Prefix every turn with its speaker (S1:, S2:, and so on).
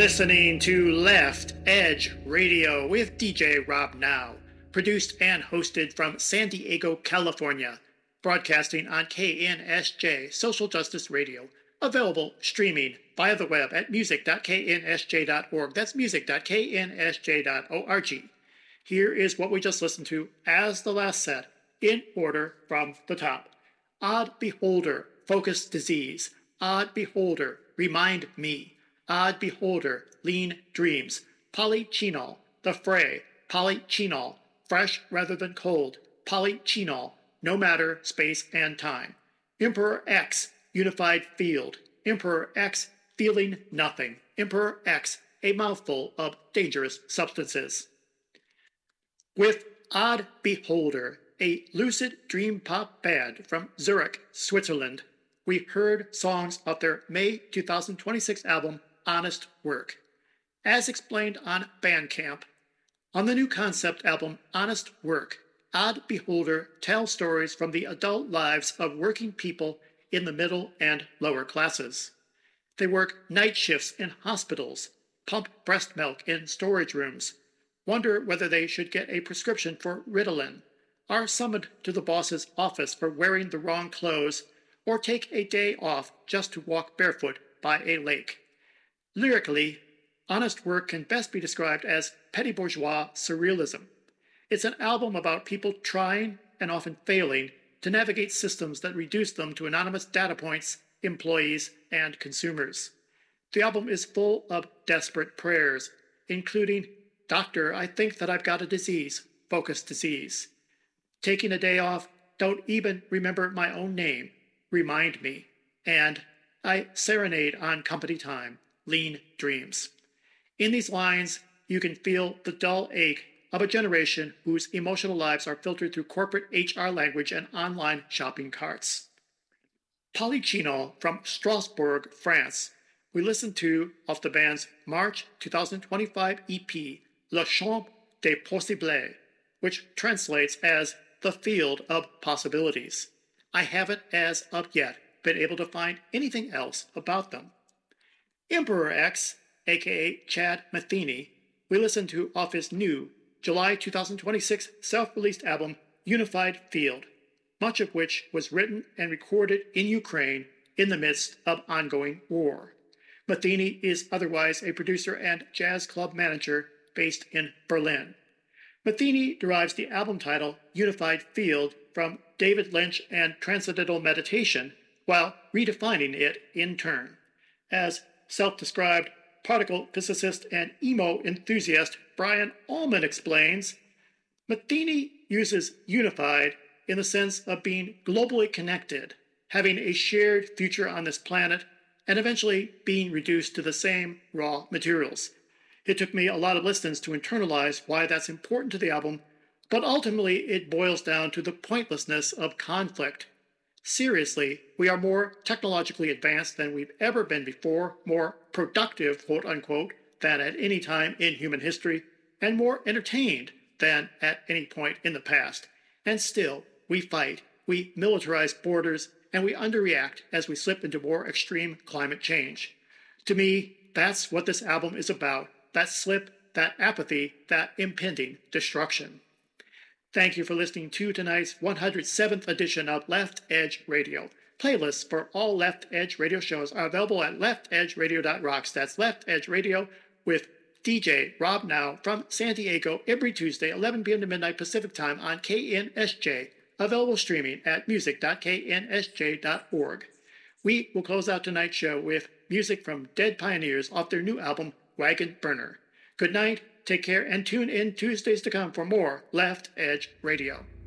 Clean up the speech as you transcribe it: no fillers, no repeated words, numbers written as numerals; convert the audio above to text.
S1: listening to Left Edge Radio with DJ Rob Now, produced and hosted from San Diego, California, broadcasting on KNSJ Social Justice Radio, available streaming via the web at music.knsj.org. That's music.knsj.org. Here is what we just listened to as the last set, in order from the top. Odd Beholder, Focus Disease. Odd Beholder, Remind Me. Odd Beholder, Lean Dreams. Polychinol, The Fray. Polychinol, Fresh Rather Than Cold. Polychinol, No Matter, Space and Time. Emperor X, Unified Field. Emperor X, Feeling Nothing. Emperor X, A Mouthful of Dangerous Substances. With Odd Beholder, a lucid dream pop band from Zurich, Switzerland, we heard songs of their May 2026 album, Honest Work. As explained on Bandcamp, on the new concept album, Honest Work, Odd Beholder tells stories from the adult lives of working people in the middle and lower classes. They work night shifts in hospitals, pump breast milk in storage rooms, wonder whether they should get a prescription for Ritalin, are summoned to the boss's office for wearing the wrong clothes, or take a day off just to walk barefoot by a lake. Lyrically, Honest Work can best be described as petty bourgeois surrealism. It's an album about people trying, and often failing, to navigate systems that reduce them to anonymous data points, employees, and consumers. The album is full of desperate prayers, including, "Doctor, I think that I've got a disease, focus disease. Taking a day off, don't even remember my own name, remind me." And "I serenade on company time, lean dreams." In these lines, you can feel the dull ache of a generation whose emotional lives are filtered through corporate HR language and online shopping carts. Polychinol from Strasbourg, France, we listened to off the band's March 2025 EP, Le Champ des Possibles, which translates as The Field of Possibilities. I haven't, as of yet, been able to find anything else about them. Emperor X, aka Chad Matheny, we listened to off his new July 2026 self-released album, Unified Field, much of which was written and recorded in Ukraine in the midst of ongoing war. Matheny is otherwise a producer and jazz club manager based in Berlin. Matheny derives the album title, Unified Field, from David Lynch and Transcendental Meditation, while redefining it in turn. As self-described particle physicist and emo enthusiast Brian Allman explains, Matheny uses unified in the sense of being globally connected, having a shared future on this planet, and eventually being reduced to the same raw materials. It took me a lot of listens to internalize why that's important to the album, but ultimately it boils down to the pointlessness of conflict. Seriously, we are more technologically advanced than we've ever been before, more productive, quote unquote, than at any time in human history, and more entertained than at any point in the past. And still, we fight, we militarize borders, and we underreact as we slip into more extreme climate change. To me, that's what this album is about, that slip, that apathy, that impending destruction. Thank you for listening to tonight's 107th edition of Left Edge Radio. Playlists for all Left Edge Radio shows are available at leftedgeradio.rocks. That's Left Edge Radio with DJ Rob Now from San Diego every Tuesday, 11 p.m. to midnight Pacific Time on KNSJ, available streaming at music.knsj.org. We will close out tonight's show with music from Dead Pioneers off their new album, Wagon Burner. Good night, take care, and tune in Tuesdays to come for more Left Edge Radio.